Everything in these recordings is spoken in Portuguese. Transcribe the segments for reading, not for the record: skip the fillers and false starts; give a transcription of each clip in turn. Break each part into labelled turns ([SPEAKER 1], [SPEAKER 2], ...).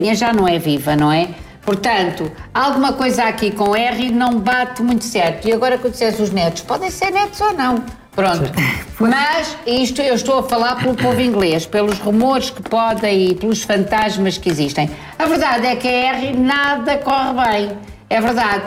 [SPEAKER 1] já não é viva, não é? Portanto, alguma coisa aqui com R não bate muito certo. E agora que eu dissesse os netos, podem ser netos ou não. Pronto. Mas isto eu estou a falar pelo povo inglês, pelos rumores que podem e pelos fantasmas que existem. A verdade é que a R nada corre bem. É verdade.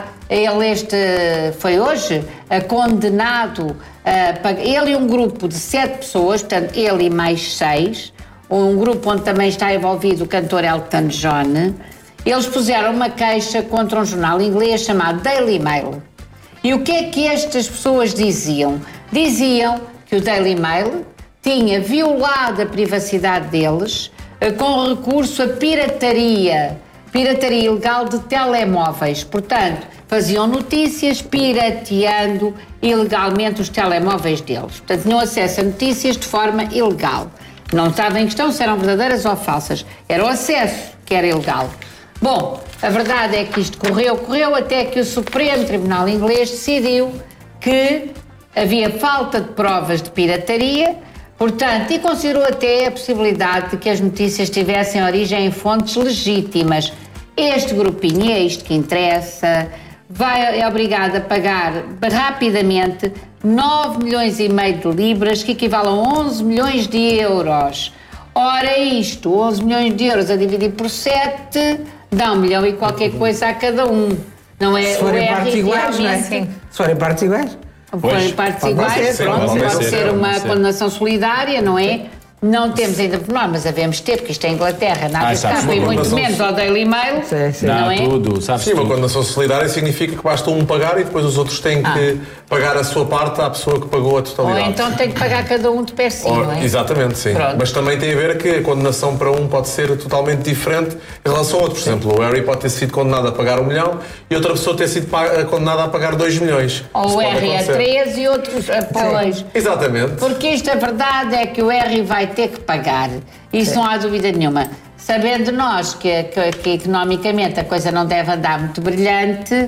[SPEAKER 1] Ele foi hoje condenado, ele e um grupo de 7 pessoas, portanto, ele e mais 6, um grupo onde também está envolvido o cantor Elton John. Eles puseram uma queixa contra um jornal inglês chamado Daily Mail. E o que é que estas pessoas diziam? Diziam que o Daily Mail tinha violado a privacidade deles com recurso à pirataria ilegal de telemóveis. Portanto, faziam notícias pirateando ilegalmente os telemóveis deles. Portanto, tinham acesso a notícias de forma ilegal. Não estava em questão se eram verdadeiras ou falsas. Era o acesso que era ilegal. Bom, a verdade é que isto correu até que o Supremo Tribunal Inglês decidiu que havia falta de provas de pirataria, portanto, e considerou até a possibilidade de que as notícias tivessem origem em fontes legítimas. Este grupinho, é isto que interessa, é obrigado a pagar rapidamente 9,5 milhões de libras, que equivalem a 11 milhões de euros. Ora isto, 11 milhões de euros a dividir por 7... dá 1 milhão e qualquer coisa a cada um, não é?
[SPEAKER 2] Se forem partes iguais, não é? Sim. Se forem partes iguais.
[SPEAKER 1] Se forem partes iguais, pronto, pode ser uma condenação solidária, não é? Não temos ainda normas, havemos ter, porque isto é Inglaterra, nada escapa, e muito menos ao Daily Mail, não é?
[SPEAKER 3] Tudo, sabes. Sim, uma condenação solidária significa que basta um pagar e depois os outros têm que pagar a sua parte à pessoa que pagou a totalidade.
[SPEAKER 1] Ou então tem que pagar cada um de per si, não é?
[SPEAKER 3] Exatamente, sim. Pronto. Mas também tem a ver que a condenação para um pode ser totalmente diferente em relação a outro. Por exemplo, o Harry pode ter sido condenado a pagar 1 milhão e outra pessoa ter sido condenada a pagar 2 milhões.
[SPEAKER 1] Ou o Harry a 3 e outros a 2.
[SPEAKER 3] Exatamente.
[SPEAKER 1] Porque isto, a verdade é que o Harry vai ter que pagar. Isso não há dúvida nenhuma. Sabendo nós que economicamente a coisa não deve andar muito brilhante,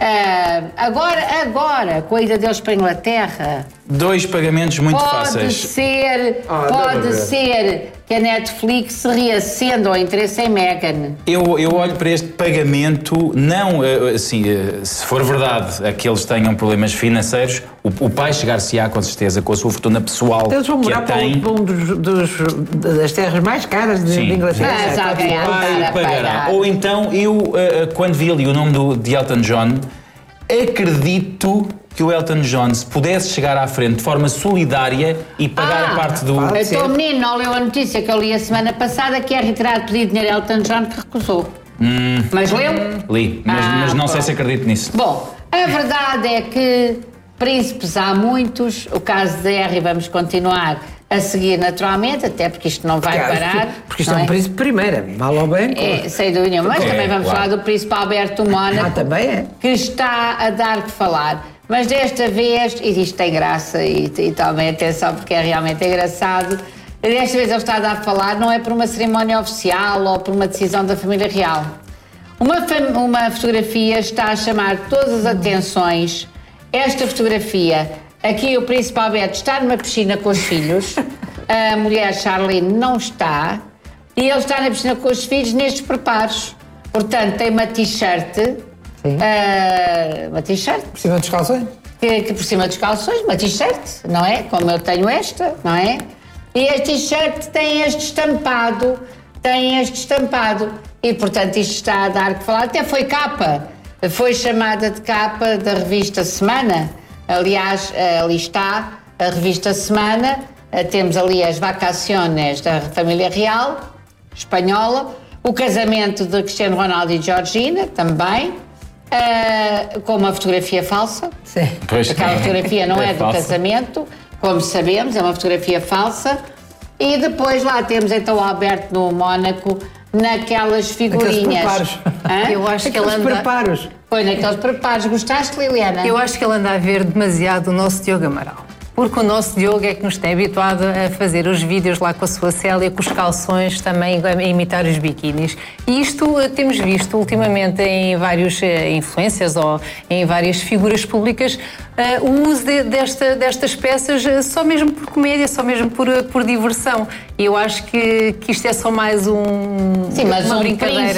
[SPEAKER 1] agora, com a ida deles para a Inglaterra...
[SPEAKER 4] 2 pagamentos muito fáceis.
[SPEAKER 1] Pode ser que a Netflix se reacenda ao interesse em Meghan.
[SPEAKER 4] Eu olho para este pagamento, não, assim, se for verdade que eles tenham problemas financeiros, o pai chegar-se-á com certeza com a sua fortuna pessoal.
[SPEAKER 2] Eles vão morar para um das terras mais caras de Inglaterra.
[SPEAKER 1] Mas alguém a pagará.
[SPEAKER 4] Ou então, quando vi ali o nome de Elton John, acredito que o Elton John se pudesse chegar à frente de forma solidária e pagar a parte do...
[SPEAKER 1] Então o menino não leu a notícia que eu li a semana passada, que é retirado pedir dinheiro a Elton John, que recusou. Mas leu?
[SPEAKER 4] Li, mas não sei se acredito nisso.
[SPEAKER 1] Bom, a verdade é que príncipes há muitos, o caso da Harry vamos continuar a seguir naturalmente, até porque isto não vai parar.
[SPEAKER 2] Porque isto é um príncipe primeiro, mal ou bem.
[SPEAKER 1] Sem dúvida nenhuma, mas também vamos falar do príncipe Alberto Mónaco,
[SPEAKER 2] também é.
[SPEAKER 1] Que está a dar que falar. Mas desta vez, e isto tem graça e tomem atenção porque é realmente engraçado, desta vez ele está a dar a falar, não é por uma cerimónia oficial ou por uma decisão da família real. Uma fotografia está a chamar todas as atenções. Esta fotografia, aqui o príncipe Alberto está numa piscina com os filhos, a mulher Charlene não está, e ele está na piscina com os filhos nestes preparos. Portanto, tem uma t-shirt... uma t-shirt
[SPEAKER 2] por cima dos calções,
[SPEAKER 1] que por cima dos calções, uma t-shirt, não é? Como eu tenho esta, não é? E a t-shirt tem este estampado, e portanto isto está a dar que falar. Até foi capa, foi chamada de capa da revista Semana. Aliás, ali está a revista Semana, temos ali as vacaciones da família real espanhola, o casamento de Cristiano Ronaldo e Georgina também, com uma fotografia falsa.
[SPEAKER 2] Sim.
[SPEAKER 1] Aquela fotografia não é do casamento, como sabemos, é uma fotografia falsa. E depois lá temos então o Alberto no Mónaco, naquelas figurinhas.
[SPEAKER 2] Eu acho que ele anda... preparos.
[SPEAKER 1] Foi naqueles preparos. Gostaste, Liliana?
[SPEAKER 5] Eu acho que ele anda a ver demasiado o nosso Diogo Amaral. Porque o nosso Diogo é que nos tem habituado a fazer os vídeos lá com a sua Célia, com os calções também a imitar os biquínis. E isto temos visto ultimamente em vários influencers ou em várias figuras públicas o uso destas peças só mesmo por comédia, só mesmo por diversão. E eu acho que isto é só mais uma brincadeira.